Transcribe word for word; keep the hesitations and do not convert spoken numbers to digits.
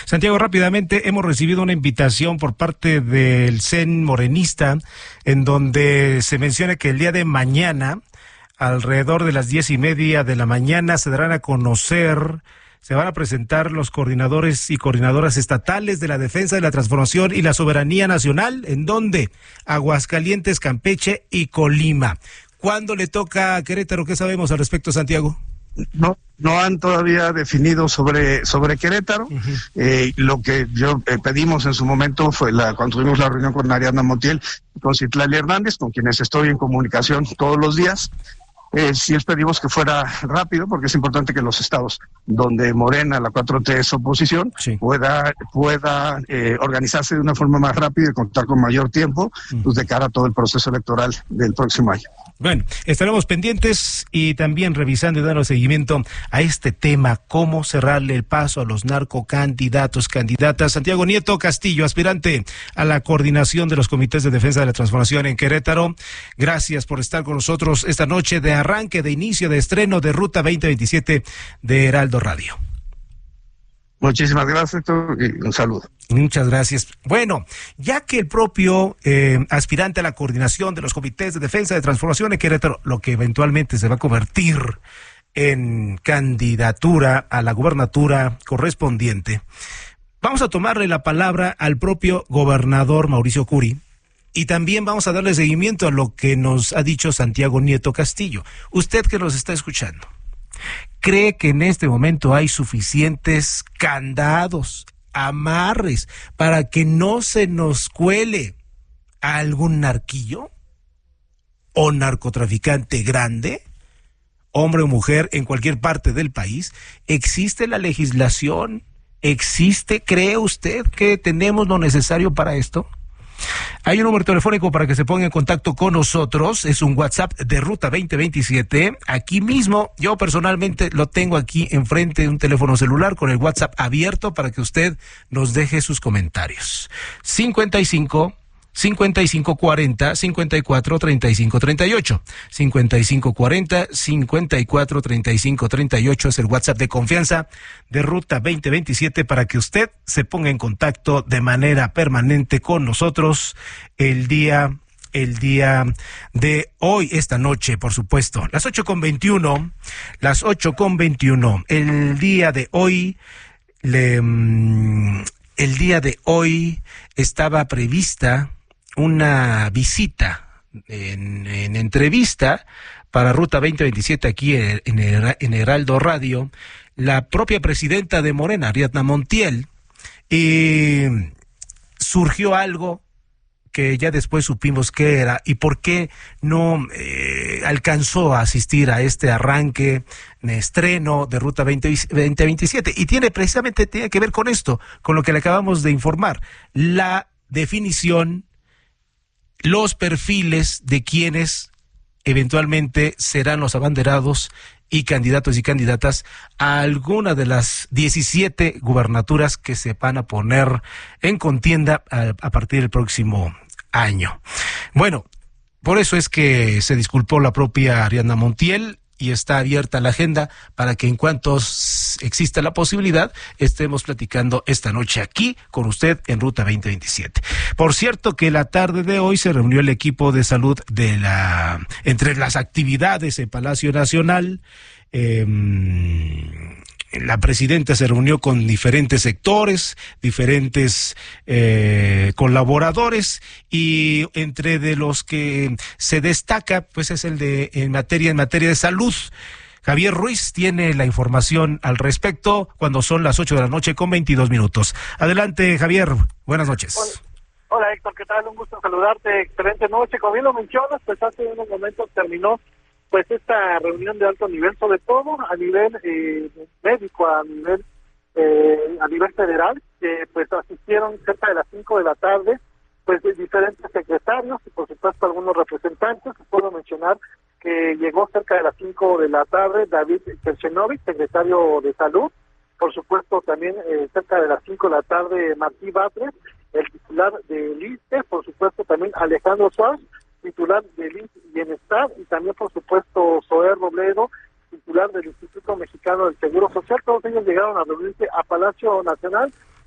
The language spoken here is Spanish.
Santiago, rápidamente, hemos recibido una invitación por parte del C E N morenista, en donde se menciona que el día de mañana, alrededor de las diez y media de la mañana, se darán a conocer, se van a presentar los coordinadores y coordinadoras estatales de la defensa de la transformación y la soberanía nacional. ¿En dónde? Aguascalientes, Campeche y Colima. ¿Cuándo le toca a Querétaro? ¿Qué sabemos al respecto, Santiago? No, no han todavía definido sobre sobre Querétaro. Uh-huh. Eh, lo que yo eh, pedimos en su momento fue la cuando tuvimos la reunión con Ariadna Montiel y con Citlali Hernández, con quienes estoy en comunicación todos los días. Eh, sí les pedimos que fuera rápido, porque es importante que los estados donde Morena, la cuatro T es oposición, sí. pueda pueda eh, organizarse de una forma más rápida y contar con mayor tiempo, uh-huh. pues, de cara a todo el proceso electoral del próximo año. Bueno, estaremos pendientes y también revisando y dando seguimiento a este tema, cómo cerrarle el paso a los narcocandidatos, candidatas. Santiago Nieto Castillo, aspirante a la coordinación de los comités de defensa de la transformación en Querétaro. Gracias por estar con nosotros esta noche de arranque, de inicio, de estreno de Ruta veinte veintisiete de Heraldo Radio. Muchísimas gracias, Héctor, y un saludo. Muchas gracias. Bueno, ya que el propio eh, aspirante a la coordinación de los comités de defensa de transformación en Querétaro, lo que eventualmente se va a convertir en candidatura a la gubernatura correspondiente, vamos a tomarle la palabra al propio gobernador Mauricio Curi y también vamos a darle seguimiento a lo que nos ha dicho Santiago Nieto Castillo. Usted que nos está escuchando, ¿cree que en este momento hay suficientes candados, amarres, para que no se nos cuele a algún narquillo o narcotraficante grande, hombre o mujer, en cualquier parte del país? ¿Existe la legislación? ¿Existe? ¿Cree usted que tenemos lo necesario para esto? Hay un número telefónico para que se ponga en contacto con nosotros, es un WhatsApp de Ruta veinte veintisiete, aquí mismo, yo personalmente lo tengo aquí enfrente de un teléfono celular con el WhatsApp abierto para que usted nos deje sus comentarios. cincuenta y cinco, cincuenta y cinco cuarenta, cincuenta y cuatro treinta y cinco treinta y ocho. cincuenta y cinco cuarenta, cincuenta y cuatro treinta y cinco treinta y ocho es el WhatsApp de confianza de Ruta veinte veintisiete para que usted se ponga en contacto de manera permanente con nosotros el día el día de hoy, esta noche, por supuesto. Las ocho con veintiuno, las ocho con veintiuno. El día de hoy le el día de hoy estaba prevista una visita en, en entrevista para Ruta veinte veintisiete aquí en, en, en Heraldo Radio, la propia presidenta de Morena, Ariadna Montiel, y surgió algo que ya después supimos qué era y por qué no eh, alcanzó a asistir a este arranque, de estreno de Ruta veinte veintisiete. Y tiene precisamente tiene que ver con esto, con lo que le acabamos de informar, la definición, los perfiles de quienes eventualmente serán los abanderados y candidatos y candidatas a alguna de las diecisiete gubernaturas que se van a poner en contienda a, a partir del próximo año. Bueno, por eso es que se disculpó la propia Ariadna Montiel y está abierta la agenda para que en cuanto exista la posibilidad estemos platicando esta noche aquí con usted en Ruta veinte veintisiete. Por cierto que la tarde de hoy se reunió el equipo de salud de la entre las actividades en Palacio Nacional. Eh, la presidenta se reunió con diferentes sectores, diferentes eh, colaboradores, y entre de los que se destaca, pues es el de en materia en materia de salud. Javier Ruiz tiene la información al respecto cuando son las ocho de la noche con veintidós minutos. Adelante, Javier. Buenas noches. Hola, Hola Héctor, ¿qué tal? Un gusto saludarte. Excelente noche. Como bien lo mencionas, pues hace unos momentos terminó pues esta reunión de alto nivel, sobre todo a nivel eh, médico, a nivel eh, a nivel federal, que pues asistieron cerca de las cinco de la tarde, pues de diferentes secretarios y por supuesto algunos representantes. Puedo mencionar que llegó cerca de las cinco de la tarde David Kershenovic, secretario de Salud, por supuesto también eh, cerca de las cinco de la tarde Martí Batres, el titular del I S S S E, por supuesto también Alejandro Suárez, titular del I M S S Bienestar, y también por supuesto Zoé Robledo, titular del Instituto Mexicano del Seguro Social. Todos ellos llegaron a reunirse a Palacio Nacional